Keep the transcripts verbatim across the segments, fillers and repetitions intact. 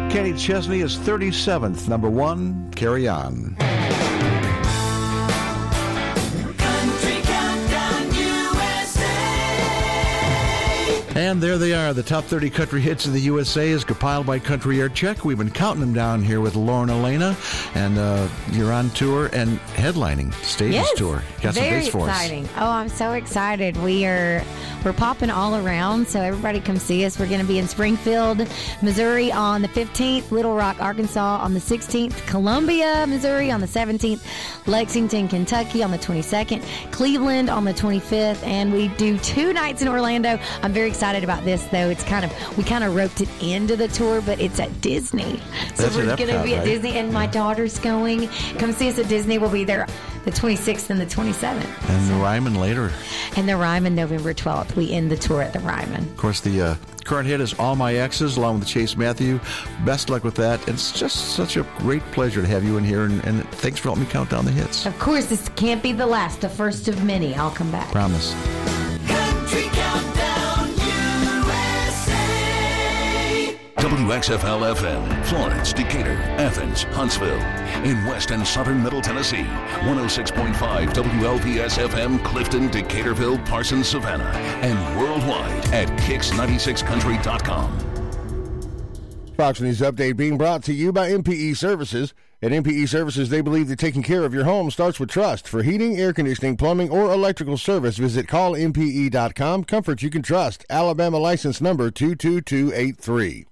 Kenny Chesney is thirty-seventh. Number one, Carry On. And there they are. The top thirty country hits of the U S A is compiled by Country Air Check. We've been counting them down here with Lauren Elena. And uh, you're on tour and headlining Stages yes, Tour. Got some very dates for exciting. us. Oh, I'm so excited. We are we're popping all around, so everybody come see us. We're going to be in Springfield, Missouri on the fifteenth, Little Rock, Arkansas on the sixteenth, Columbia, Missouri on the seventeenth, Lexington, Kentucky on the twenty-second, Cleveland on the twenty-fifth, and we do two nights in Orlando. I'm very excited about this, though. It's kind of we kind of roped it into the tour, but it's at Disney. So That's we're going to be at right? Disney, and my daughter's going. Come see us at Disney. We'll be there the twenty-sixth and the twenty-seventh. And the Ryman later. And the Ryman, November twelfth. We end the tour at the Ryman. Of course, the uh, current hit is All My Exes, along with Chase Matthew. Best luck with that. It's just such a great pleasure to have you in here, and, and thanks for helping me count down the hits. Of course, this can't be the last, the first of many. I'll come back. Promise. Country Countdown U S A. W X F L F M, Florence, Decatur, Athens, Huntsville. In West and Southern Middle Tennessee, one oh six point five W L P S F M, Clifton, Decaturville, Parsons, Savannah, and worldwide at kicks ninety-six country dot com. Fox News Update being brought to you by M P E Services. At M P E Services, they believe that taking care of your home starts with trust. For heating, air conditioning, plumbing, or electrical service, visit call M P E dot com. Comfort you can trust. Alabama license number two two two eight three.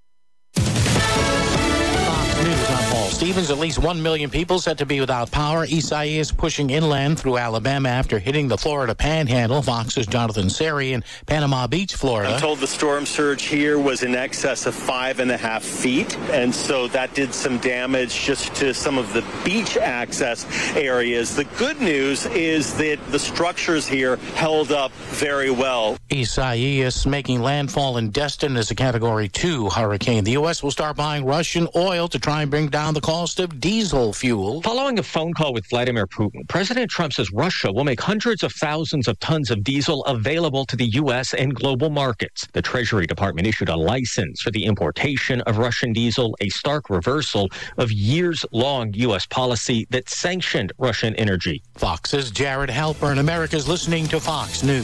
News, I'm Paul Stevens. At least one million people set to be without power. Isaias pushing inland through Alabama after hitting the Florida Panhandle. Fox's Jonathan Seri in Panama Beach, Florida. I'm told the storm surge here was in excess of five and a half feet, and so that did some damage just to some of the beach access areas. The good news is that the structures here held up very well. Isaias making landfall in Destin as a Category two hurricane. The U S will start buying Russian oil to try and bring down the cost of diesel fuel. Following a phone call with Vladimir Putin, President Trump says Russia will make hundreds of thousands of tons of diesel available to the U S and global markets. The Treasury Department issued a license for the importation of Russian diesel, a stark reversal of years-long U S policy that sanctioned Russian energy. Fox's Jared Halpern. America's listening to Fox News.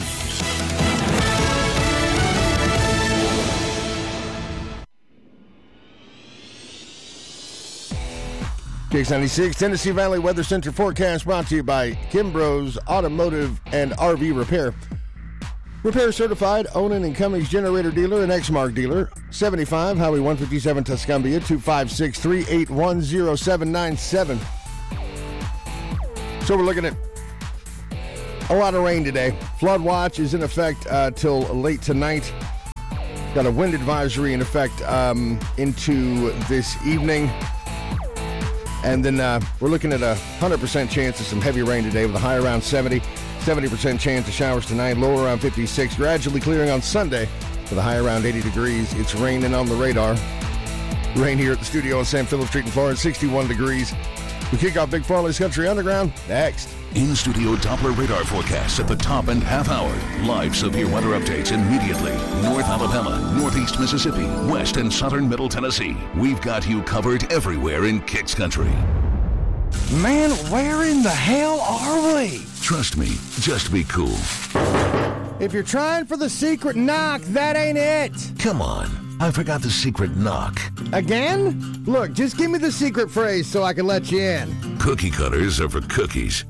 Kicks ninety-six, Tennessee Valley Weather Center forecast brought to you by Kimbro's Automotive and R V Repair. Repair certified, Onan and Cummings generator dealer and Exmark dealer. seventy-five Highway one fifty-seven Tuscumbia, two five six, three eight one, zero seven nine seven. So we're looking at a lot of rain today. Flood watch is in effect uh, till late tonight. Got a wind advisory in effect um, into this evening. And then uh, we're looking at a one hundred percent chance of some heavy rain today with a high around seventy, seventy percent chance of showers tonight, low around fifty-six, gradually clearing on Sunday with a high around eighty degrees. It's raining on the radar. Rain here at the studio on San Philip Street in Florence, sixty-one degrees. We kick off Big Farley's Country Underground next. In-studio Doppler radar forecasts at the top and half hour. Live severe weather updates immediately. North Alabama, Northeast Mississippi, West and Southern Middle Tennessee. We've got you covered everywhere in Kicks Country. Man, where in the hell are we? Trust me, just be cool. If you're trying for the secret knock, that ain't it. Come on, I forgot the secret knock. Again? Look, just give me the secret phrase so I can let you in. Cookie cutters are for cookies.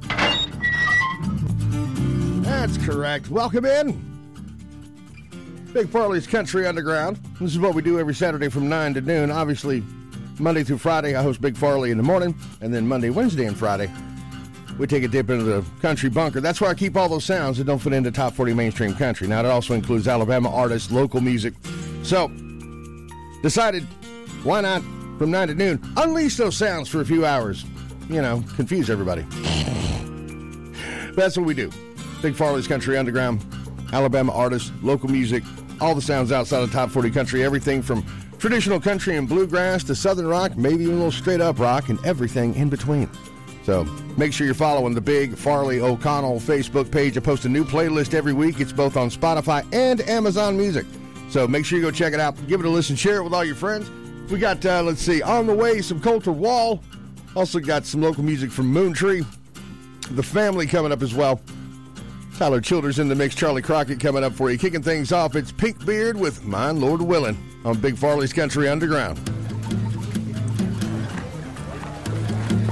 That's correct. Welcome in. Big Farley's Country Underground. This is what we do every Saturday from nine to noon. Obviously, Monday through Friday, I host Big Farley in the morning. And then Monday, Wednesday, and Friday, we take a dip into the country bunker. That's where I keep all those sounds that don't fit into top forty mainstream country. Now, it also includes Alabama artists, local music. So, decided, why not, from nine to noon, unleash those sounds for a few hours. You know, confuse everybody. That's what we do. Big Farley's Country Underground, Alabama artists, local music, all the sounds outside of top forty country, everything from traditional country and bluegrass to southern rock, maybe even a little straight-up rock, and everything in between. So make sure you're following the Big Farley O'Connell Facebook page. I post a new playlist every week. It's both on Spotify and Amazon Music. So make sure you go check it out. Give it a listen. Share it with all your friends. We got, uh, let's see, on the way, some Coulter Wall. Also got some local music from Moontree. The Family coming up as well. Tyler Childers in the mix. Charlie Crockett coming up for you. Kicking things off, it's Pink Beard with Mine Lord Willin' on Big Farley's Country Underground.